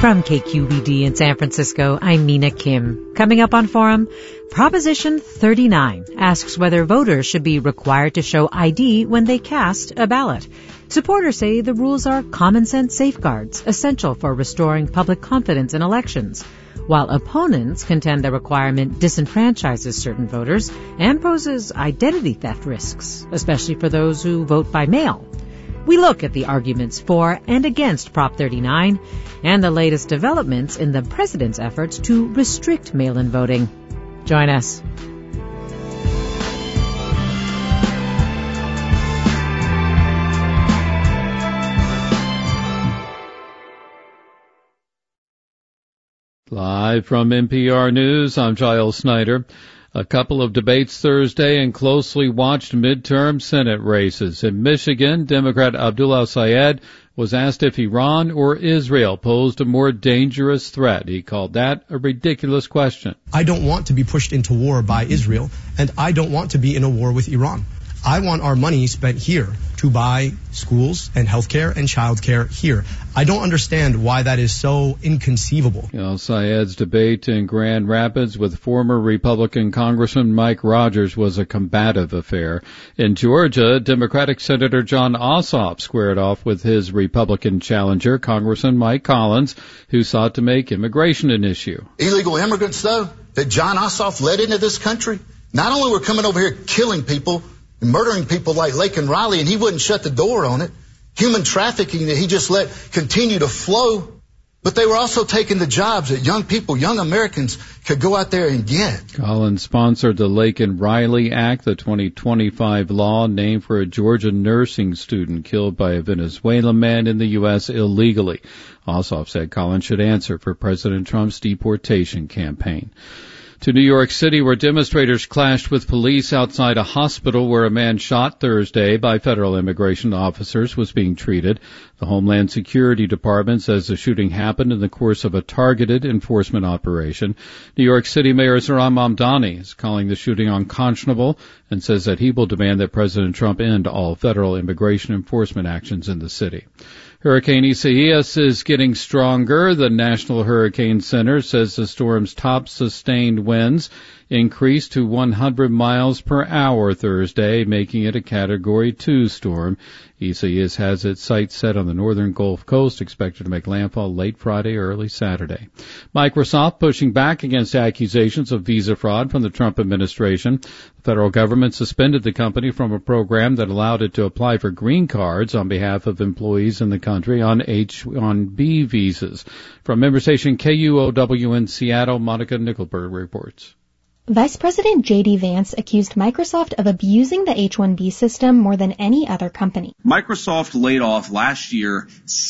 From KQED in San Francisco, I'm Mina Kim. Coming up on Forum, Proposition 39 asks whether voters should be required to show ID when they cast a ballot. Supporters say the rules are common-sense safeguards essential for restoring public confidence in elections, while opponents contend the requirement disenfranchises certain voters and poses identity theft risks, especially for those who vote by mail. We look at the arguments for and against Prop 39 and the latest developments in the president's efforts to restrict mail-in voting. Join us. Live from NPR News, I'm Giles Snyder. A couple of debates Thursday in closely watched midterm Senate races. In Michigan, Democrat Abdullah Syed was asked if Iran or Israel posed a more dangerous threat. He called that a ridiculous question. I don't want to be pushed into war by Israel, and I don't want to be in a war with Iran. I want our money spent here to buy schools and healthcare and childcare here. I don't understand why that is so inconceivable. Syed's debate in Grand Rapids with former Republican Congressman Mike Rogers was a combative affair. In Georgia, Democratic Senator Jon Ossoff squared off with his Republican challenger, Congressman Mike Collins, who sought to make immigration an issue. Illegal immigrants, though, that Jon Ossoff led into this country, not only were coming over here killing people, murdering people like Laken Riley, and he wouldn't shut the door on it. Human trafficking that he just let continue to flow. But they were also taking the jobs that young people, young Americans, could go out there and get. Collins sponsored the Laken Riley Act, the 2025 law named for a Georgia nursing student killed by a Venezuelan man in the U.S. illegally. Ossoff said Collins should answer for President Trump's deportation campaign. To New York City, where demonstrators clashed with police outside a hospital where a man shot Thursday by federal immigration officers was being treated. The Homeland Security Department says the shooting happened in the course of a targeted enforcement operation. New York City Mayor Zohran Mamdani is calling the shooting unconscionable and says that he will demand that President Trump end all federal immigration enforcement actions in the city. Hurricane Isaias is getting stronger. The National Hurricane Center says the storm's top sustained winds increased to 100 miles per hour Thursday, making it a Category 2 storm. Isaias has its sights set on the northern Gulf Coast, expected to make landfall late Friday or early Saturday. Microsoft pushing back against accusations of visa fraud from the Trump administration. The federal government suspended the company from a program that allowed it to apply for green cards on behalf of employees in the country on H-1B visas. From member station KUOW in Seattle, Monica Nickelberg reports. Vice President J.D. Vance accused Microsoft of abusing the H-1B system more than any other company. Microsoft laid off last year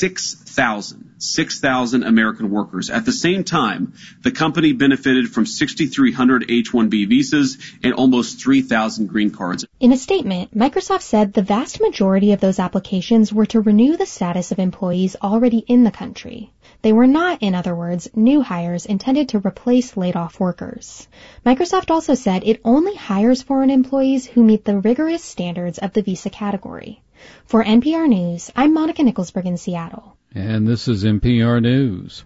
6,000 American workers. At the same time, the company benefited from 6,300 H-1B visas and almost 3,000 green cards. In a statement, Microsoft said the vast majority of those applications were to renew the status of employees already in the country. They were not, in other words, new hires intended to replace laid-off workers. Microsoft also said it only hires foreign employees who meet the rigorous standards of the visa category. For NPR News, I'm Monica Nicholsberg in Seattle. And this is NPR News.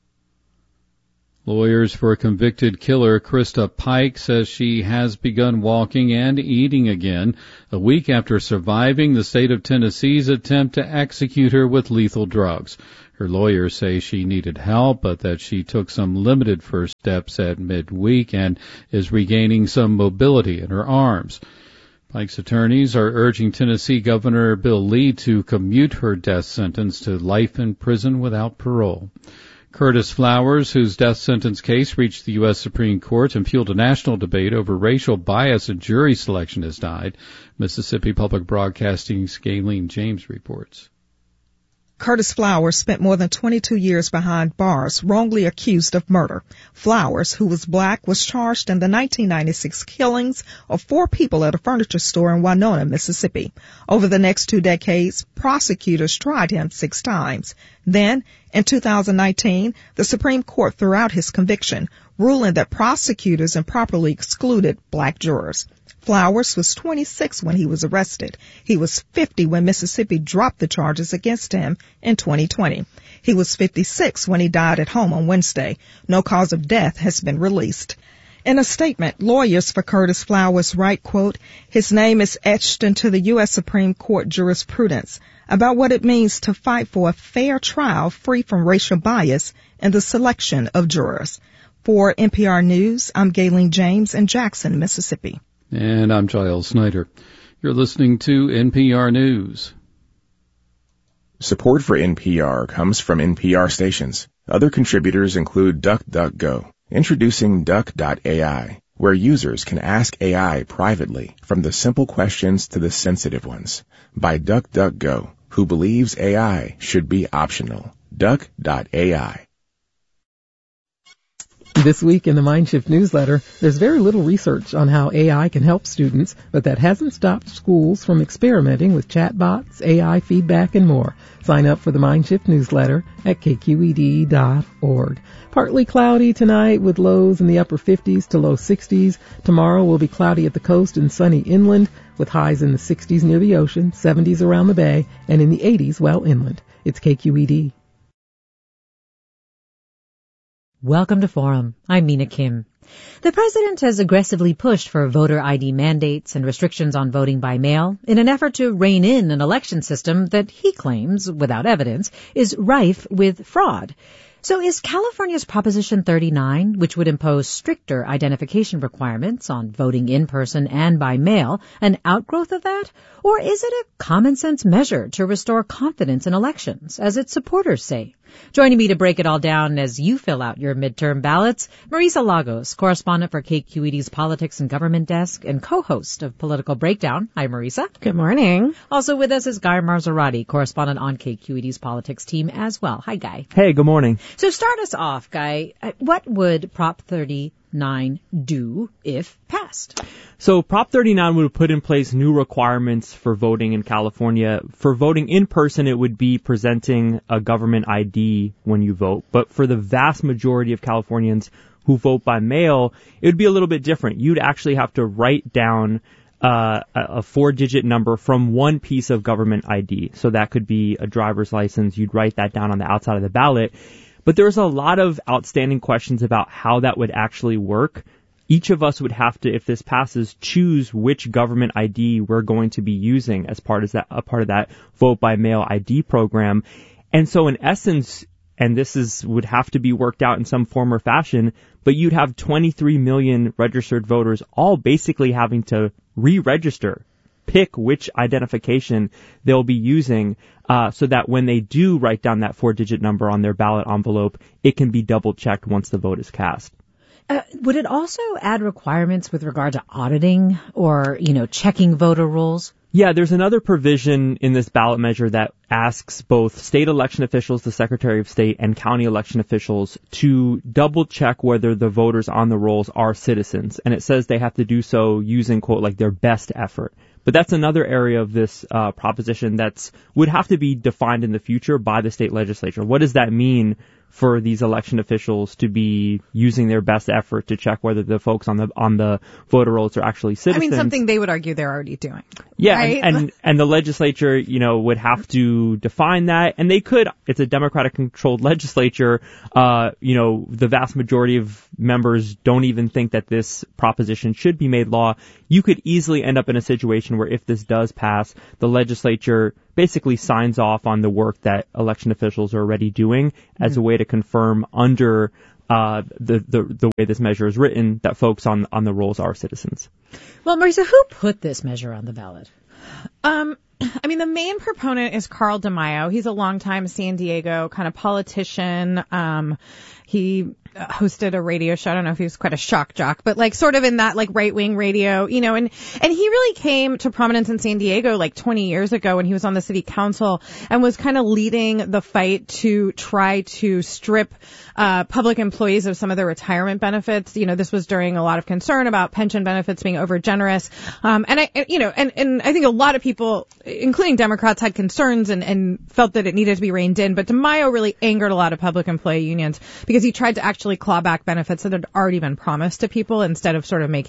Lawyers for convicted killer Krista Pike says she has begun walking and eating again a week after surviving the state of Tennessee's attempt to execute her with lethal drugs. Her lawyers say she needed help, but that she took some limited first steps at midweek and is regaining some mobility in her arms. Pike's attorneys are urging Tennessee Governor Bill Lee to commute her death sentence to life in prison without parole. Curtis Flowers, whose death sentence case reached the U.S. Supreme Court and fueled a national debate over racial bias in jury selection, has died. Mississippi Public Broadcasting's Gayleen James reports. Curtis Flowers spent more than 22 years behind bars, wrongly accused of murder. Flowers, who was black, was charged in the 1996 killings of 4 people at a furniture store in Winona, Mississippi. Over the next 2 decades, prosecutors tried him 6 times. Then, in 2019, the Supreme Court threw out his conviction, ruling that prosecutors improperly excluded black jurors. Flowers was 26 when he was arrested. He was 50 when Mississippi dropped the charges against him in 2020. He was 56 when he died at home on Wednesday. No cause of death has been released. In a statement, lawyers for Curtis Flowers write, quote, his name is etched into the U.S. Supreme Court jurisprudence about what it means to fight for a fair trial free from racial bias in the selection of jurors. For NPR News, I'm Gayleen James in Jackson, Mississippi. And I'm Giles Snyder. You're listening to NPR News. Support for NPR comes from NPR stations. Other contributors include DuckDuckGo. Introducing Duck.ai, where users can ask AI privately, from the simple questions to the sensitive ones. By DuckDuckGo, who believes AI should be optional. Duck.ai. This week in the Mindshift newsletter, there's very little research on how AI can help students, but that hasn't stopped schools from experimenting with chatbots, AI feedback, and more. Sign up for the Mindshift newsletter at kqed.org. Partly cloudy tonight with lows in the upper 50s to low 60s. Tomorrow will be cloudy at the coast and sunny inland with highs in the 60s near the ocean, 70s around the bay, and in the 80s well inland. It's KQED. Welcome to Forum. I'm Mina Kim. The president has aggressively pushed for voter ID mandates and restrictions on voting by mail in an effort to rein in an election system that he claims, without evidence, is rife with fraud. So is California's Proposition 39, which would impose stricter identification requirements on voting in person and by mail, an outgrowth of that? Or is it a common-sense measure to restore confidence in elections, as its supporters say? Joining me to break it all down as you fill out your midterm ballots, Marisa Lagos, correspondent for KQED's Politics and Government Desk and co-host of Political Breakdown. Hi, Marisa. Good morning. Also with us is Guy Marzorati, correspondent on KQED's Politics team as well. Hi, Guy. Hey, good morning. So start us off, Guy. What would Prop 39 do if passed? So Prop 39 would put in place new requirements for voting in California. For voting in person, it would be presenting a government ID when you vote. But for the vast majority of Californians who vote by mail, it would be a little bit different. You'd actually have to write down a 4-digit number from one piece of government ID. So that could be a driver's license. You'd write that down on the outside of the ballot. But there's a lot of outstanding questions about how that would actually work. Each of us would have to, if this passes, choose which government ID we're going to be using as part of that vote by mail ID program. And so in essence, and would have to be worked out in some form or fashion, but you'd have 23 million registered voters all basically having to re-register, pick which identification they'll be using, so that when they do write down that 4-digit number on their ballot envelope, it can be double-checked once the vote is cast. Would it also add requirements with regard to auditing or, checking voter rolls? Yeah, there's another provision in this ballot measure that asks both state election officials, the Secretary of State, and county election officials to double check whether the voters on the rolls are citizens. And it says they have to do so using, quote, like their best effort. But that's another area of this proposition would have to be defined in the future by the state legislature. What does that mean for these election officials to be using their best effort to check whether the folks on the voter rolls are actually citizens? I mean, something they would argue they're already doing. Yeah, right? and the legislature, would have to define that, and they could. It's a Democratic-controlled legislature. The vast majority of members don't even think that this proposition should be made law. You could easily end up in a situation where if this does pass, the legislature basically signs off on the work that election officials are already doing as a way to confirm under the way this measure is written that folks on the rolls are citizens. Well, Marisa, who put this measure on the ballot? The main proponent is Carl DeMaio. He's a longtime San Diego kind of politician. He hosted a radio show. I don't know if he was quite a shock jock, but sort of in that right-wing radio, and he really came to prominence in San Diego 20 years ago when he was on the city council and was kind of leading the fight to try to strip public employees of some of their retirement benefits. This was during a lot of concern about pension benefits being over generous. And I think a lot of people, including Democrats, had concerns and felt that it needed to be reined in. But DeMaio really angered a lot of public employee unions because he tried to actually claw back benefits that had already been promised to people instead of sort of making it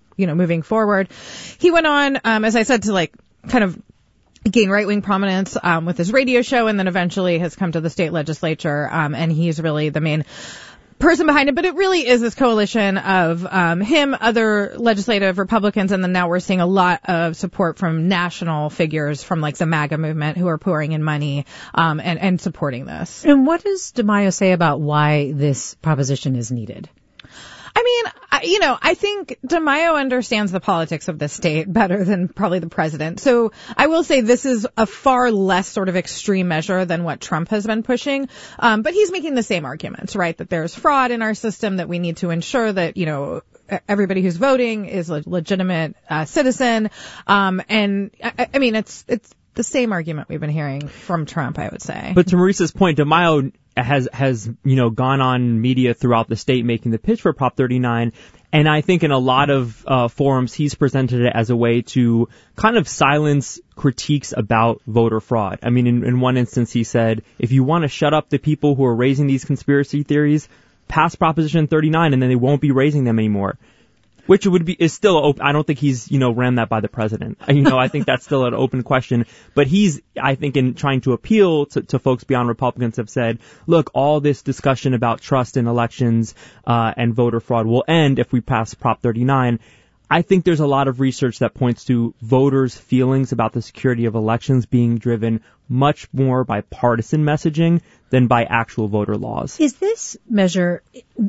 moving forward. He went on, as I said, to like kind of gain right-wing prominence with his radio show, and then eventually has come to the state legislature, and he's really the main person behind it. But it really is this coalition of him, other legislative Republicans, and then now we're seeing a lot of support from national figures from like the MAGA movement who are pouring in money and supporting this. And what does DeMaio say about why this proposition is needed? I mean, I think DeMaio understands the politics of the state better than probably the president. So I will say this is a far less sort of extreme measure than what Trump has been pushing. But he's making the same arguments, right? That there's fraud in our system, that we need to ensure that, everybody who's voting is a legitimate citizen. And I mean, it's the same argument we've been hearing from Trump, I would say. But to Maurice's point, DeMaio has gone on media throughout the state making the pitch for Prop 39, and I think in a lot of forums he's presented it as a way to kind of silence critiques about voter fraud. I mean, in one instance he said, if you want to shut up the people who are raising these conspiracy theories, pass Proposition 39 and then they won't be raising them anymore. Which is still, I don't think he's, ran that by the president. I think that's still an open question. But he's, I think, in trying to appeal to folks beyond Republicans, have said, look, all this discussion about trust in elections and voter fraud will end if we pass Prop 39. I think there's a lot of research that points to voters' feelings about the security of elections being driven much more by partisan messaging than by actual voter laws. Is this measure,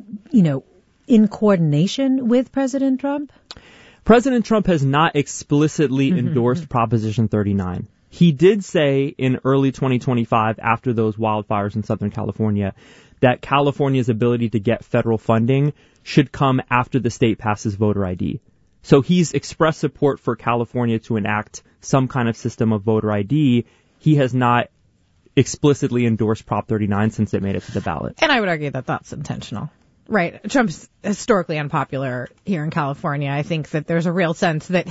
in coordination with President Trump? President Trump has not explicitly endorsed Proposition 39. He did say in early 2025, after those wildfires in Southern California, that California's ability to get federal funding should come after the state passes voter ID. So he's expressed support for California to enact some kind of system of voter ID. He has not explicitly endorsed Prop 39 since it made it to the ballot. And I would argue that that's intentional. Right. Trump's historically unpopular here in California. I think that there's a real sense that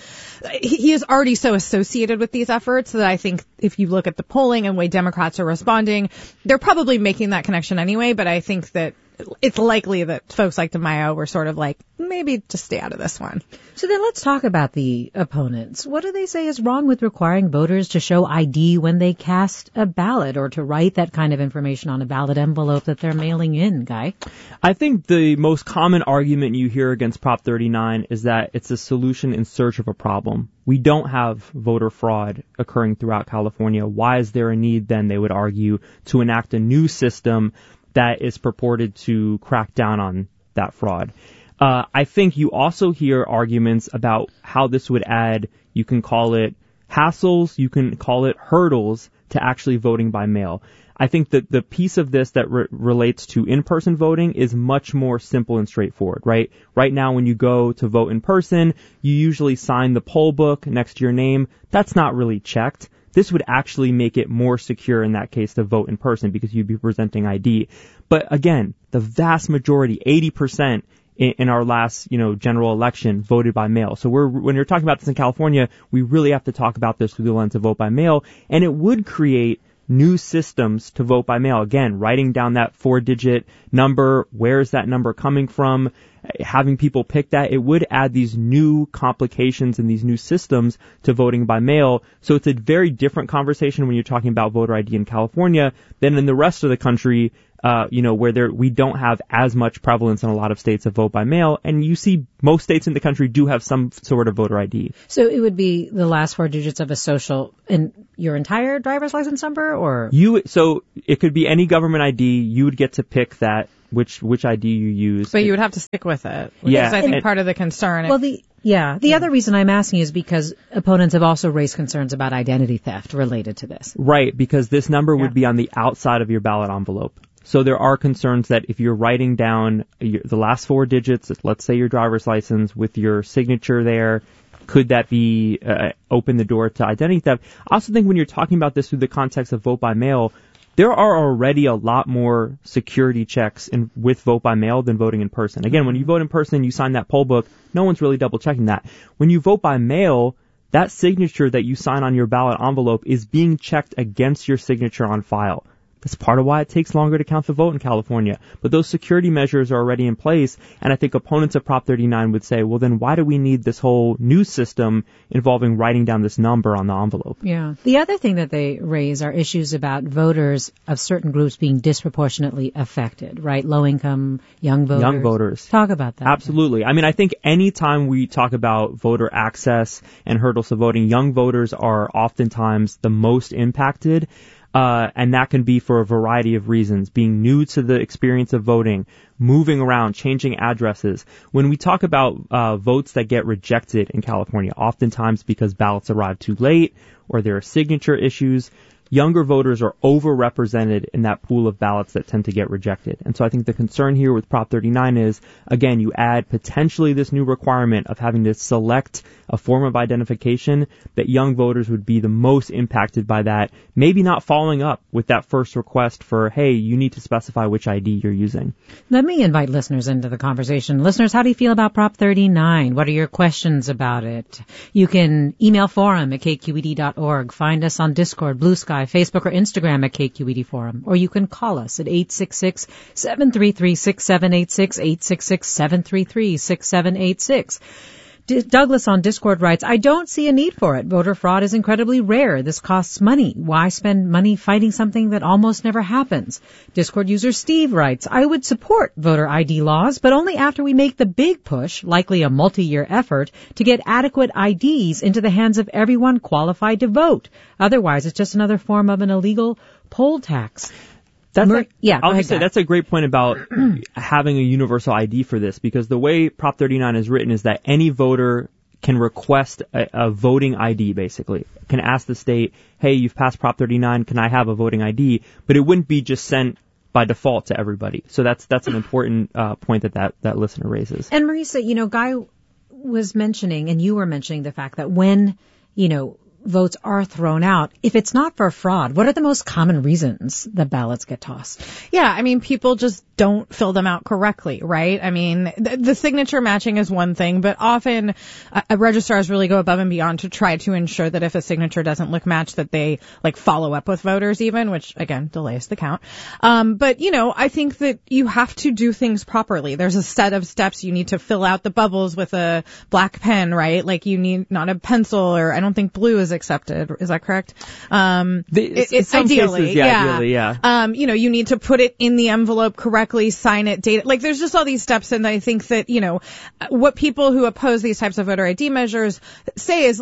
he is already so associated with these efforts that I think if you look at the polling and the way Democrats are responding, they're probably making that connection anyway. But I think that it's likely that folks like DeMaio were sort of like, maybe just stay out of this one. So then let's talk about the opponents. What do they say is wrong with requiring voters to show ID when they cast a ballot, or to write that kind of information on a ballot envelope that they're mailing in, Guy? I think the most common argument you hear against Prop 39 is that it's a solution in search of a problem. We don't have voter fraud occurring throughout California. Why is there a need then, they would argue, to enact a new system that is purported to crack down on that fraud? I think you also hear arguments about how this would add, you can call it hassles, you can call it hurdles to actually voting by mail. I think that the piece of this that relates to in-person voting is much more simple and straightforward, right? Right now, when you go to vote in person, you usually sign the poll book next to your name. That's not really checked. This would actually make it more secure in that case to vote in person because you'd be presenting ID. But again, the vast majority, 80%, in our last, general election voted by mail. So when you're talking about this in California, we really have to talk about this through the lens of vote by mail, and it would create new systems to vote by mail. Again, writing down that 4-digit number, where is that number coming from, having people pick that. It would add these new complications and these new systems to voting by mail. So it's a very different conversation when you're talking about voter ID in California than in the rest of the country, where we don't have as much prevalence in a lot of states of vote by mail. And you see most states in the country do have some sort of voter ID. So it would be the last 4 digits of a social in your entire driver's license number, or? So it could be any government ID. You would get to pick that, which ID you use. But you would have to stick with it. Yeah. Because I think part of the concern. Well, the other reason I'm asking is because opponents have also raised concerns about identity theft related to this. Right, because this number would be on the outside of your ballot envelope. So there are concerns that if you're writing down the last 4 digits, let's say your driver's license, with your signature there, could that be open the door to identity theft? I also think when you're talking about this through the context of vote by mail, there are already a lot more security checks with vote by mail than voting in person. Again, when you vote in person, you sign that poll book, no one's really double checking that. When you vote by mail, that signature that you sign on your ballot envelope is being checked against your signature on file. That's part of why it takes longer to count the vote in California. But those security measures are already in place, and I think opponents of Prop 39 would say, well, then why do we need this whole new system involving writing down this number on the envelope? Yeah. The other thing that they raise are issues about voters of certain groups being disproportionately affected, right? Low income, young voters. Young voters. Talk about that. Absolutely. I mean, I think anytime we talk about voter access and hurdles to voting, young voters are oftentimes the most impacted. And that can be for a variety of reasons, being new to the experience of voting, moving around, changing addresses. When we talk about votes that get rejected in California, oftentimes because ballots arrive too late or there are signature issues, younger voters are overrepresented in that pool of ballots that tend to get rejected. And so I think the concern here with Prop 39 is, again, you add potentially this new requirement of having to select a form of identification, that young voters would be the most impacted by that, maybe not following up with that first request for, hey, you need to specify which ID you're using. Let me invite listeners into the conversation. Listeners, how do you feel about Prop 39? What are your questions about it? You can email forum@kqed.org, find us on Discord, Blue Sky, Facebook, or Instagram at KQED Forum, or you can call us at 866-733-6786, 866-733-6786. Douglas on Discord writes, I don't see a need for it. Voter fraud is incredibly rare. This costs money. Why spend money fighting something that almost never happens? Discord user Steve writes, I would support voter ID laws, but only after we make the big push, likely a multi-year effort, to get adequate IDs into the hands of everyone qualified to vote. Otherwise, it's just another form of an illegal poll tax. I'll just say that's a great point about having a universal ID for this, because the way Prop 39 is written is that any voter can request a voting ID, basically. Can ask the state, hey, you've passed Prop 39, can I have a voting ID? But it wouldn't be just sent by default to everybody. So that's an important point that listener raises. And Marisa, Guy was mentioning, and you were mentioning the fact that when, votes are thrown out, if it's not for fraud, what are the most common reasons that ballots get tossed? Yeah, I mean, people just don't fill them out correctly, right? I mean, the signature matching is one thing, but often registrars really go above and beyond to try to ensure that if a signature doesn't look matched, that they follow up with voters even, which again delays the count. But I think that you have to do things properly. There's a set of steps. You need to fill out the bubbles with a black pen, right? You need not a pencil, or I don't think blue is accepted. Is that correct? It's ideally, ideally, yeah. You need to put it in the envelope correctly, sign it, date it. There's just all these steps, and I think that, what people who oppose these types of voter ID measures say is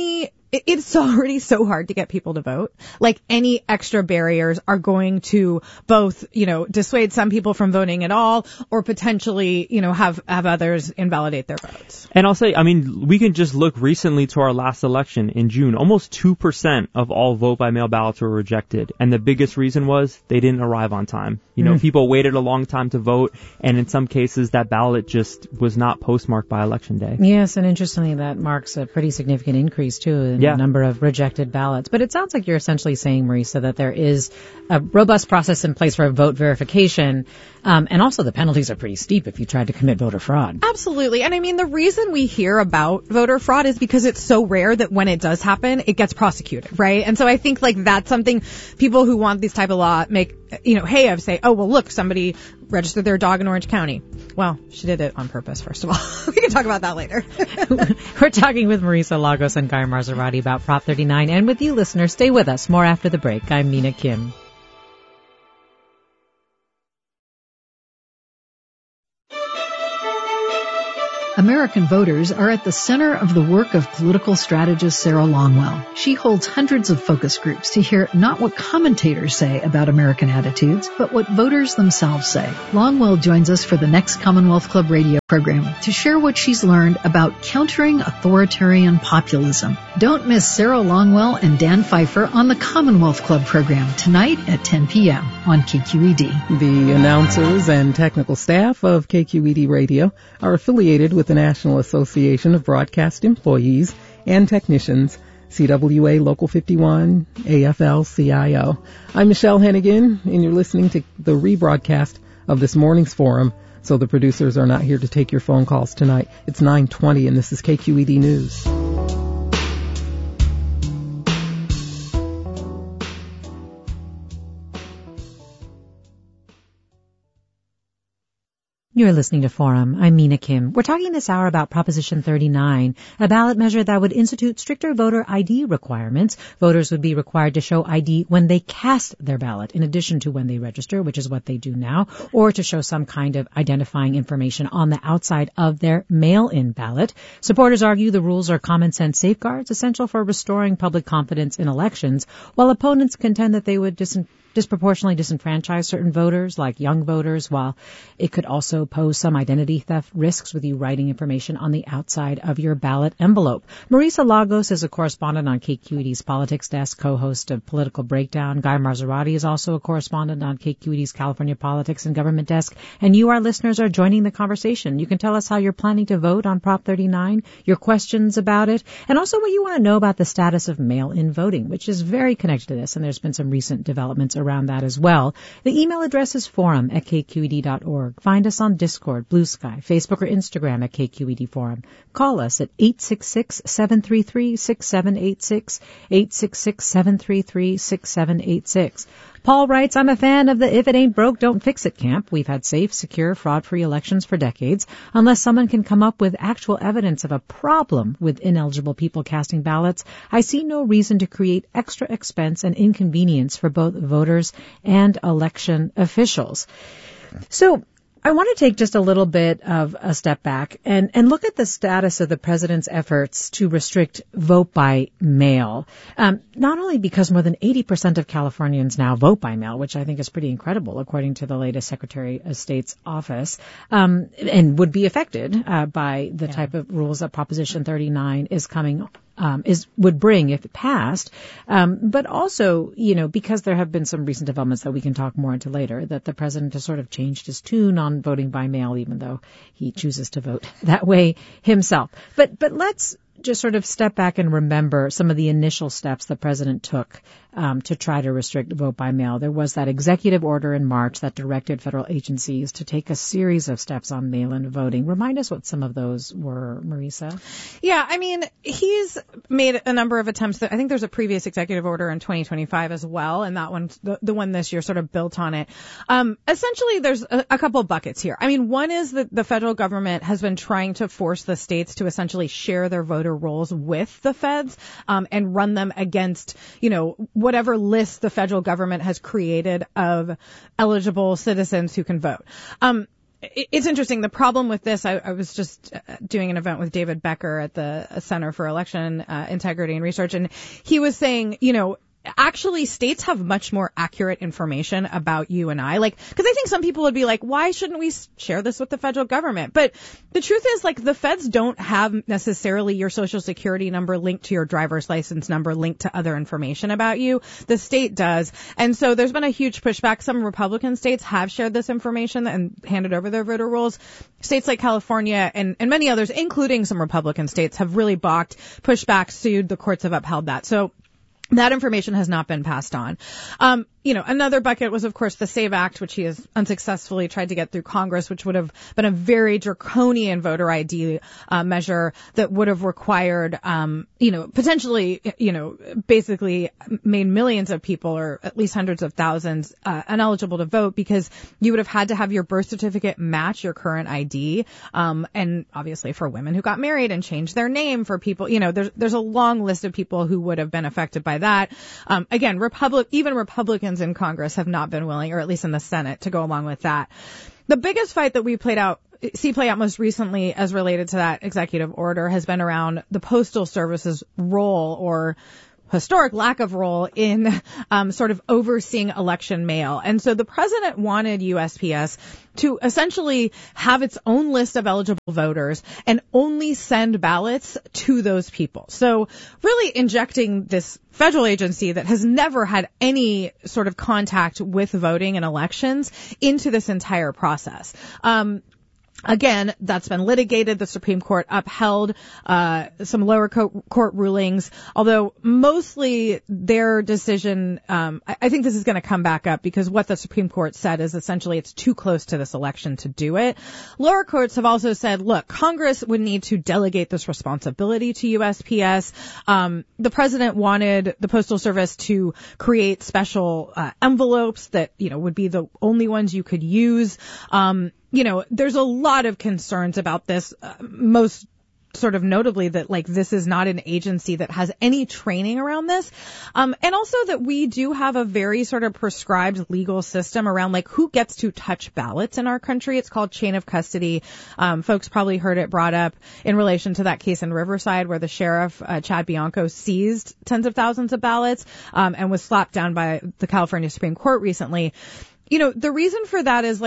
it's already so hard to get people to vote. Any extra barriers are going to both, dissuade some people from voting at all, or potentially, have others invalidate their votes. And I'll say, we can just look recently to our last election in June. Almost 2% of all vote by mail ballots were rejected. And the biggest reason was they didn't arrive on time. People waited a long time to vote, and in some cases that ballot just was not postmarked by election day. Yes, and interestingly, that marks a pretty significant increase too in the number of rejected ballots. But it sounds like you're essentially saying, Marisa, that there is a robust process in place for vote verification, and also the penalties are pretty steep if you tried to commit voter fraud. Absolutely. And the reason we hear about voter fraud is because it's so rare that when it does happen, it gets prosecuted, right? And so I think that's something people who want these type of law make, say, oh, well, look, somebody registered their dog in Orange County. Well, she did it on purpose, first of all. We can talk about that later. We're talking with Marisa Lagos and Guy Marzorati about Prop 39, and with you, listeners. Stay with us. More after the break. I'm Mina Kim. American voters are at the center of the work of political strategist Sarah Longwell. She holds hundreds of focus groups to hear not what commentators say about American attitudes, but what voters themselves say. Longwell joins us for the next Commonwealth Club radio program to share what she's learned about countering authoritarian populism. Don't miss Sarah Longwell and Dan Pfeiffer on the Commonwealth Club program tonight at 10 p.m. on KQED. The announcers and technical staff of KQED Radio are affiliated with the National Association of Broadcast Employees and Technicians, CWA Local 51, AFL-CIO. I'm Michelle Hennigan, and you're listening to the rebroadcast of this morning's forum, so the producers are not here to take your phone calls tonight. It's 9:20, and this is KQED News. You're listening to Forum. I'm Mina Kim. We're talking this hour about Proposition 39, a ballot measure that would institute stricter voter ID requirements. Voters would be required to show ID when they cast their ballot, in addition to when they register, which is what they do now, or to show some kind of identifying information on the outside of their mail-in ballot. Supporters argue the rules are common sense safeguards essential for restoring public confidence in elections, while opponents contend that they would disproportionately disenfranchise certain voters, like young voters, while it could also pose some identity theft risks with you writing information on the outside of your ballot envelope. Marisa Lagos is a correspondent on KQED's Politics Desk, co-host of Political Breakdown. Guy Marzorati is also a correspondent on KQED's California Politics and Government Desk. And you, our listeners, are joining the conversation. You can tell us how you're planning to vote on Prop 39, your questions about it, and also what you want to know about the status of mail-in voting, which is very connected to this, and there's been some recent developments around that as well. The email address is forum@kqed.org. Find us on Discord, Blue Sky, Facebook, or Instagram at KQED Forum. Call us at 866-733-6786, 866-733-6786. Paul writes, I'm a fan of the if it ain't broke, don't fix it camp. We've had safe, secure, fraud-free elections for decades. Unless someone can come up with actual evidence of a problem with ineligible people casting ballots, I see no reason to create extra expense and inconvenience for both voters and election officials. So I want to take just a little bit of a step back and look at the status of the president's efforts to restrict vote by mail. Not only because more than 80% of Californians now vote by mail, which I think is pretty incredible according to the latest Secretary of State's office, and would be affected by the type of rules that Proposition 39 is coming would bring if it passed. But also, because there have been some recent developments that we can talk more into later, that the president has sort of changed his tune on voting by mail, even though he chooses to vote that way himself. But let's just sort of step back and remember some of the initial steps the president took to try to restrict vote by mail. There was that executive order in March that directed federal agencies to take a series of steps on mail-in voting. Remind us what some of those were, Marisa. Yeah, I mean, he's made a number of attempts. I think there's a previous executive order in 2025 as well, and that one, the one this year, sort of built on it. Essentially, there's a couple of buckets here. I mean, one is that the federal government has been trying to force the states to essentially share their voter rolls with the feds and run them against, whatever list the federal government has created of eligible citizens who can vote. It's interesting. The problem with this, I was just doing an event with David Becker at the Center for Election Integrity and Research, and he was saying, actually, states have much more accurate information about you and I. Because I think some people would be like, why shouldn't we share this with the federal government? But the truth is, the feds don't have necessarily your social security number linked to your driver's license number linked to other information about you. The state does. And so there's been a huge pushback. Some Republican states have shared this information and handed over their voter rolls. States like California and many others, including some Republican states, have really balked, pushed back, sued. The courts have upheld that. So that information has not been passed on. Another bucket was, of course, the SAVE Act, which he has unsuccessfully tried to get through Congress, which would have been a very draconian voter ID measure that would have required, potentially, basically made millions of people, or at least hundreds of thousands, ineligible to vote, because you would have had to have your birth certificate match your current ID. And obviously for women who got married and changed their name, for people, there's a long list of people who would have been affected by that. Again, even Republicans in Congress have not been willing, or at least in the Senate, to go along with that. The biggest fight that we play out most recently as related to that executive order has been around the Postal Service's role, or historic lack of role, in sort of overseeing election mail. And so the president wanted USPS to essentially have its own list of eligible voters and only send ballots to those people. So really injecting this federal agency that has never had any sort of contact with voting and elections into this entire process. Again, that's been litigated. The Supreme Court upheld some lower court rulings, although mostly their decision, I think this is going to come back up, because what the Supreme Court said is essentially it's too close to this election to do it. Lower courts have also said, look, Congress would need to delegate this responsibility to USPS. The president wanted the Postal Service to create special envelopes that, would be the only ones you could use. there's a lot of concerns about this, most sort of notably that this is not an agency that has any training around this. And also that we do have a very sort of prescribed legal system around who gets to touch ballots in our country. It's called chain of custody. Folks probably heard it brought up in relation to that case in Riverside where the sheriff, Chad Bianco, seized tens of thousands of ballots, and was slapped down by the California Supreme Court recently. The reason for that is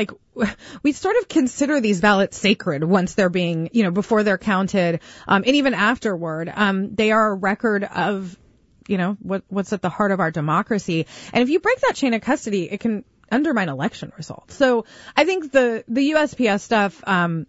we sort of consider these ballots sacred once they're being, before they're counted, and even afterward. They are a record of, what's at the heart of our democracy. And if you break that chain of custody, it can undermine election results. So I think the USPS stuff,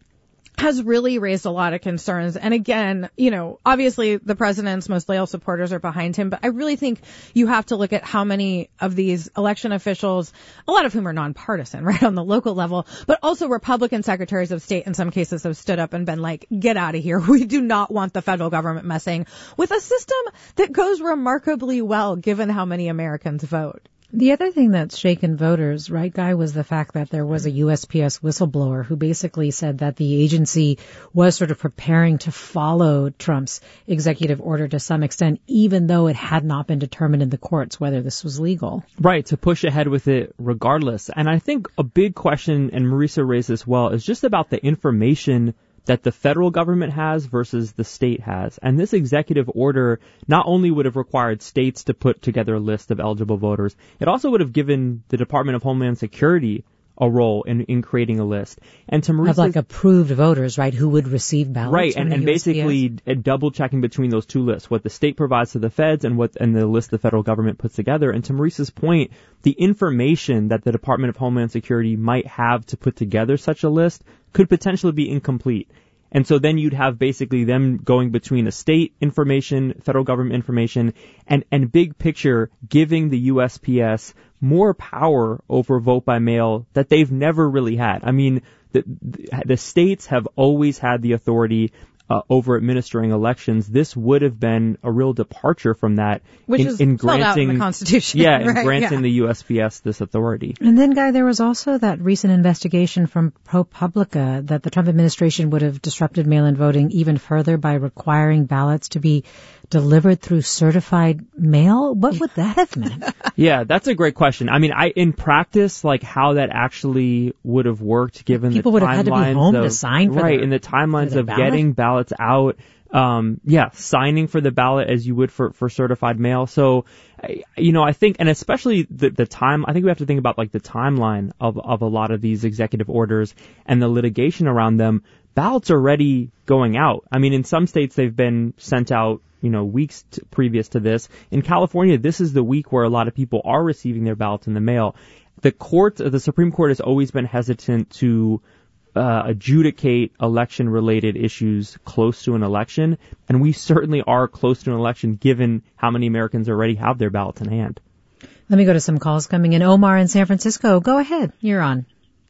has really raised a lot of concerns. And again, obviously the president's most loyal supporters are behind him, but I really think you have to look at how many of these election officials, a lot of whom are nonpartisan, right, on the local level, but also Republican secretaries of state in some cases have stood up and been get out of here. We do not want the federal government messing with a system that goes remarkably well given how many Americans vote. The other thing that's shaken voters, right, Guy, was the fact that there was a USPS whistleblower who basically said that the agency was sort of preparing to follow Trump's executive order to some extent, even though it had not been determined in the courts whether this was legal. Right, to push ahead with it regardless. And I think a big question, and Marisa raised this well, is just about the information that the federal government has versus the state has. And this executive order not only would have required states to put together a list of eligible voters, it also would have given the Department of Homeland Security a role in creating a list. And to Marisa's, of approved voters, right, who would receive ballots. Right, and basically double checking between those two lists, what the state provides to the feds and the list the federal government puts together. And to Marisa's point, the information that the Department of Homeland Security might have to put together such a list could potentially be incomplete. And so then you'd have basically them going between the state information, federal government information, and big picture giving the USPS more power over vote by mail that they've never really had. I mean, the states have always had the authority over administering elections. This would have been a real departure from that, which is spelled out in the Constitution. Yeah, right, in granting the USPS this authority. And then, Guy, there was also that recent investigation from ProPublica that the Trump administration would have disrupted mail-in voting even further by requiring ballots to be delivered through certified mail. What would that have meant? Yeah, that's a great question. I mean, in practice, how that actually would have worked given people the would have had to be home to sign for in the timelines of getting ballots out. Signing for the ballot as you would for certified mail. So, I think, and especially the time, I think we have to think about the timeline of a lot of these executive orders and the litigation around them. Ballots are already going out. I mean, in some states they've been sent out, weeks previous to this. In California, this is the week where a lot of people are receiving their ballots in the mail. The Supreme Court has always been hesitant to adjudicate election-related issues close to an election, and we certainly are close to an election given how many Americans already have their ballots in hand. Let me go to some calls coming in. Omar in San Francisco, go ahead. You're on.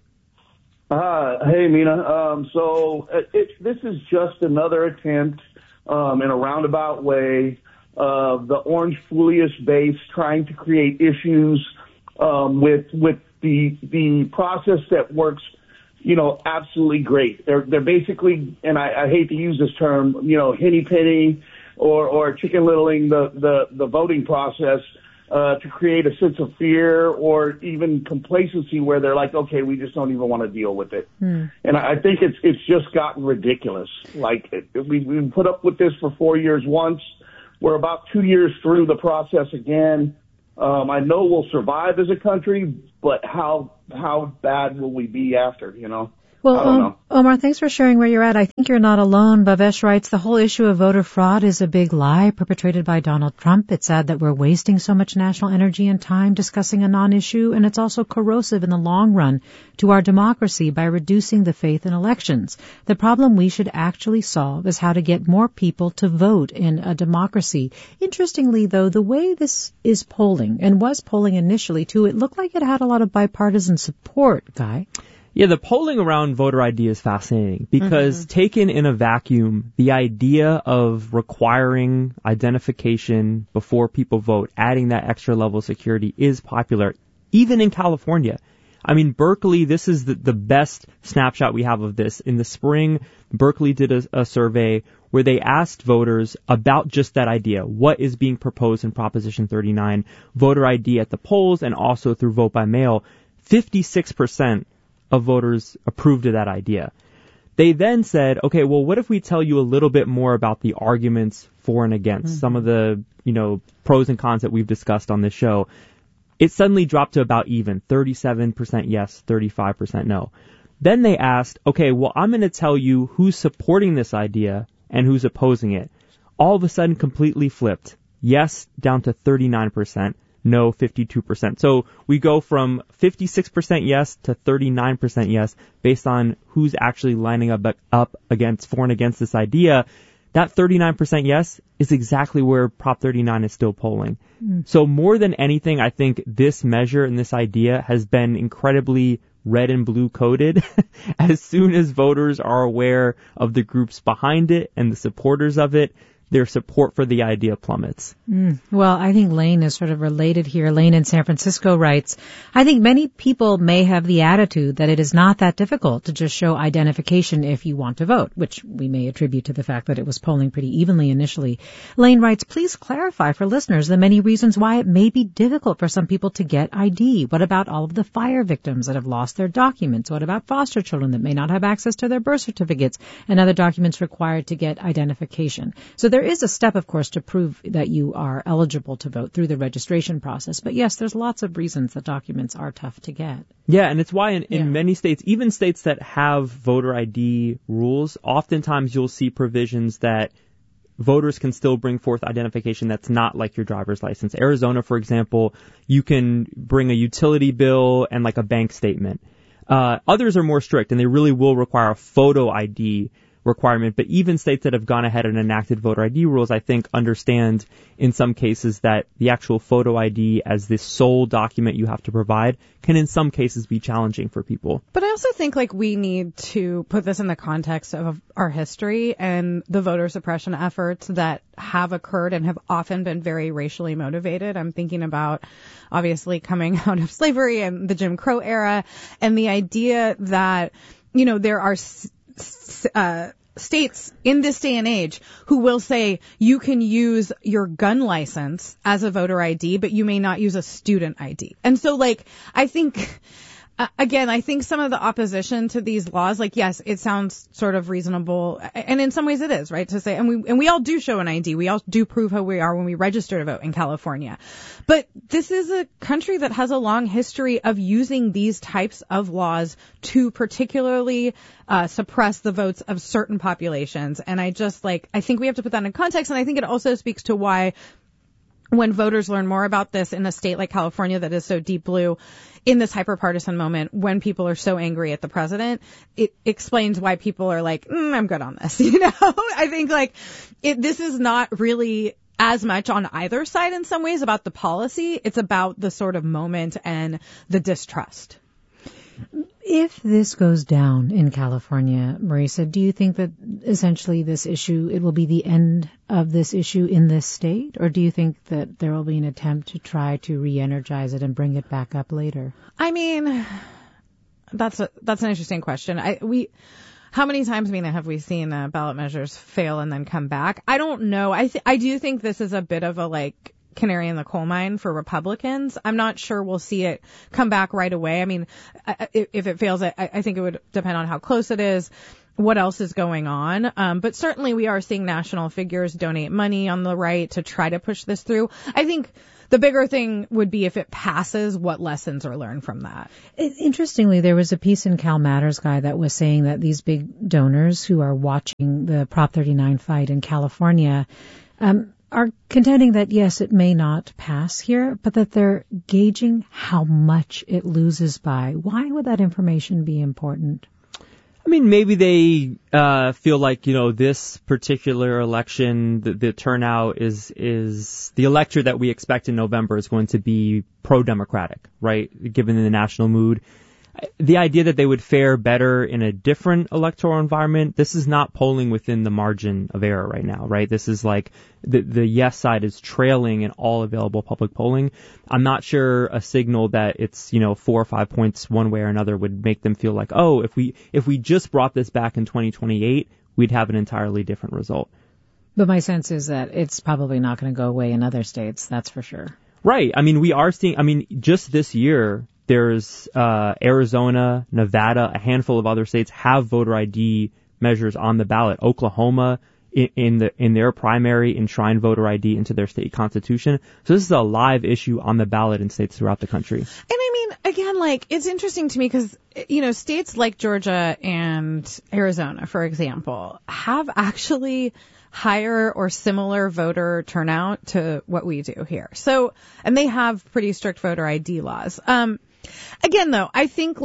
Hey, Mina. This is just another attempt in a roundabout way of the Orange Julius base trying to create issues with the process that works, absolutely great. They're basically, and I hate to use this term, henny penny or chicken littling the voting process to create a sense of fear or even complacency where they're like, okay, we just don't even want to deal with it. And I think it's just gotten ridiculous. We've put up with this for 4 years once. We're about 2 years through the process again. I know we'll survive as a country, but how bad will we be after, Well, I don't know. Omar, thanks for sharing where you're at. I think you're not alone. Bhavesh writes, the whole issue of voter fraud is a big lie perpetrated by Donald Trump. It's sad that we're wasting so much national energy and time discussing a non-issue, and it's also corrosive in the long run to our democracy by reducing the faith in elections. The problem we should actually solve is how to get more people to vote in a democracy. Interestingly, though, the way this is polling, and was polling initially too, it looked like it had a lot of bipartisan support, Guy. Yeah, the polling around voter ID is fascinating because taken in a vacuum, the idea of requiring identification before people vote, adding that extra level of security is popular, even in California. I mean, Berkeley, this is the best snapshot we have of this. In the spring, Berkeley did a survey where they asked voters about just that idea. What is being proposed in Proposition 39, voter ID at the polls and also through vote by mail? 56% of voters approved of that idea. They then said, okay, well, what if we tell you a little bit more about the arguments for and against, some of the, pros and cons that we've discussed on this show? It suddenly dropped to about even, 37% yes, 35% no. Then they asked, okay, well, I'm going to tell you who's supporting this idea and who's opposing it. All of a sudden completely flipped. Yes down to 39%, no 52%. So we go from 56% yes to 39% yes based on who's actually lining up against for and against this idea. That 39% yes is exactly where Prop 39 is still polling. So more than anything, I think this measure and this idea has been incredibly red and blue coded. As soon as voters are aware of the groups behind it and the supporters of it, their support for the idea plummets. Well, I think Lane is sort of related here. Lane in San Francisco writes, I think many people may have the attitude that it is not that difficult to just show identification if you want to vote, which we may attribute to the fact that it was polling pretty evenly initially. Lane writes, please clarify for listeners the many reasons why it may be difficult for some people to get ID. What about all of the fire victims that have lost their documents? What about foster children that may not have access to their birth certificates and other documents required to get identification? So there is a step, of course, to prove that you are eligible to vote through the registration process. But yes, there's lots of reasons that documents are tough to get. Yeah, and it's why in many states, even states that have voter ID rules, oftentimes you'll see provisions that voters can still bring forth identification that's not like your driver's license. Arizona, for example, you can bring a utility bill and like a bank statement. Others are more strict, and they really will require a photo ID requirement, but even states that have gone ahead and enacted voter ID rules, I think, understand in some cases that the actual photo ID as the sole document you have to provide can in some cases be challenging for people. But I also think we need to put this in the context of our history and the voter suppression efforts that have occurred and have often been very racially motivated. I'm thinking about obviously coming out of slavery and the Jim Crow era and the idea that, there are states in this day and age who will say you can use your gun license as a voter ID, but you may not use a student ID. And so, I think, again, I think some of the opposition to these laws, yes, it sounds sort of reasonable, and in some ways it is, right, to say, and we all do show an ID. We all do prove who we are when we register to vote in California. But this is a country that has a long history of using these types of laws to particularly suppress the votes of certain populations. And I think we have to put that in context, and I think it also speaks to why when voters learn more about this in a state like California that is so deep blue, in this hyper-partisan moment, when people are so angry at the president, it explains why people are I'm good on this. I think this is not really as much on either side in some ways about the policy. It's about the sort of moment and the distrust. If this goes down in California, Marisa, do you think that essentially this issue, it will be the end of this issue in this state? Or do you think that there will be an attempt to try to re-energize it and bring it back up later? I mean, that's an interesting question. How many times, Mina, have we seen ballot measures fail and then come back? I don't know. I do think this is a bit of a canary in the coal mine for Republicans. I'm not sure we'll see it come back right away. I mean, if it fails, I think it would depend on how close it is, what else is going on. But certainly we are seeing national figures donate money on the right to try to push this through. I think the bigger thing would be if it passes, what lessons are learned from that. Interestingly, there was a piece in Cal Matters Guy that was saying that these big donors who are watching the Prop 39 fight in California, are contending that, yes, it may not pass here, but that they're gauging how much it loses by. Why would that information be important? I mean, maybe they feel like, this particular election, the turnout is the electorate that we expect in November is going to be pro-democratic, right, given the national mood. the idea that they would fare better in a different electoral environment, this is not polling within the margin of error right now, right? This is like the yes side is trailing in all available public polling. I'm not sure a signal that it's, 4 or 5 points one way or another would make them feel like, oh, if we just brought this back in 2028, we'd have an entirely different result. But my sense is that it's probably not going to go away in other states, that's for sure. Right. I mean, we are seeing, just this year, there's Arizona, Nevada, a handful of other states have voter ID measures on the ballot. Oklahoma, in their primary, enshrined voter ID into their state constitution. So this is a live issue on the ballot in states throughout the country. And I mean, again, it's interesting to me because, states like Georgia and Arizona, for example, have actually higher or similar voter turnout to what we do here. So, and they have pretty strict voter ID laws. Again, though, I think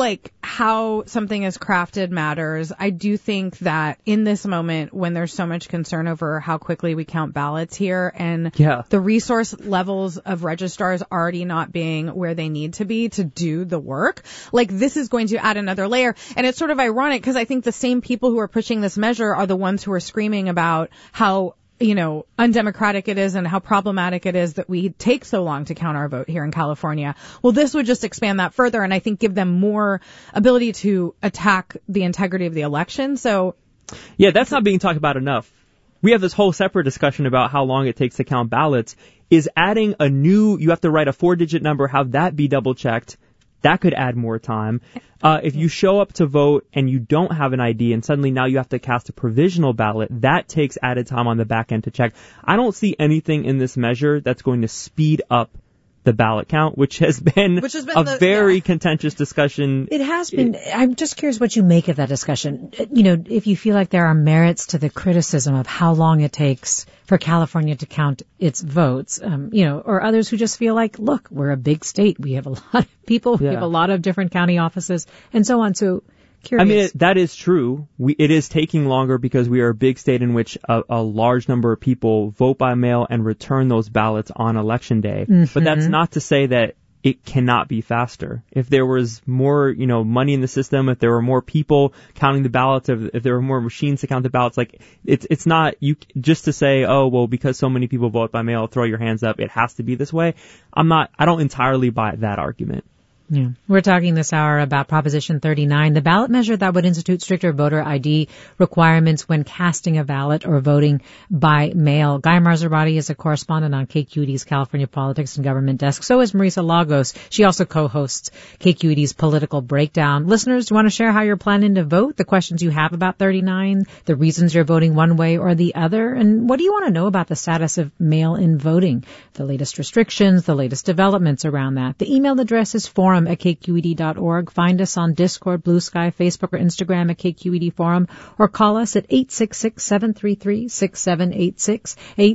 how something is crafted matters. I do think that in this moment when there's so much concern over how quickly we count ballots here and the resource levels of registrars already not being where they need to be to do the work, this is going to add another layer. And it's sort of ironic because I think the same people who are pushing this measure are the ones who are screaming about how undemocratic it is and how problematic it is that we take so long to count our vote here in California. Well, this would just expand that further and I think give them more ability to attack the integrity of the election. So, yeah, that's not being talked about enough. We have this whole separate discussion about how long it takes to count ballots. Is adding you have to write a 4-digit number, have that be double checked. That could add more time. If you show up to vote and you don't have an ID and suddenly now you have to cast a provisional ballot, that takes added time on the back end to check. I don't see anything in this measure that's going to speed up the ballot count, which has been a very contentious discussion. It has been. I'm just curious what you make of that discussion. If you feel like there are merits to the criticism of how long it takes for California to count its votes, or others who just feel like, look, we're a big state. We have a lot of people. We have a lot of different county offices and so on. So curious. That is true. It is taking longer because we are a big state in which a large number of people vote by mail and return those ballots on election day. Mm-hmm. But that's not to say that it cannot be faster. If there was more, money in the system, if there were more people counting the ballots, if there were more machines to count the ballots, it's not just to say, oh, well, because so many people vote by mail, throw your hands up, it has to be this way. I don't entirely buy that argument. Yeah. We're talking this hour about Proposition 39, the ballot measure that would institute stricter voter ID requirements when casting a ballot or voting by mail. Guy Marzorati is a correspondent on KQED's California Politics and Government Desk. So is Marisa Lagos. She also co-hosts KQED's Political Breakdown. Listeners, do you want to share how you're planning to vote, the questions you have about 39, the reasons you're voting one way or the other, and what do you want to know about the status of mail-in voting, the latest restrictions, the latest developments around that? The email address is forum@kqed.org. Find us on Discord, Blue Sky, Facebook, or Instagram at KQED Forum, or call us at 866-733-6786,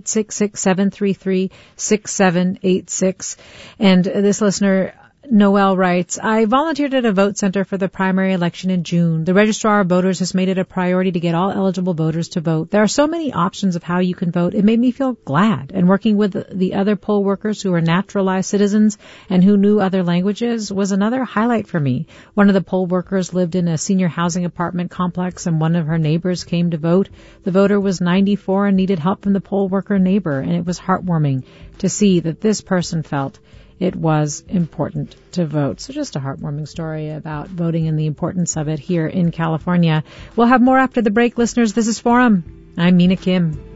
866-733-6786. And this listener, Noel, writes, I volunteered at a vote center for the primary election in June. The registrar of voters has made it a priority to get all eligible voters to vote. There are so many options of how you can vote. It made me feel glad. And working with the other poll workers who are naturalized citizens and who knew other languages was another highlight for me. One of the poll workers lived in a senior housing apartment complex, and one of her neighbors came to vote. The voter was 94 and needed help from the poll worker neighbor, and it was heartwarming to see that this person felt it was important to vote. So just a heartwarming story about voting and the importance of it here in California. We'll have more after the break, listeners. This is Forum. I'm Mina Kim.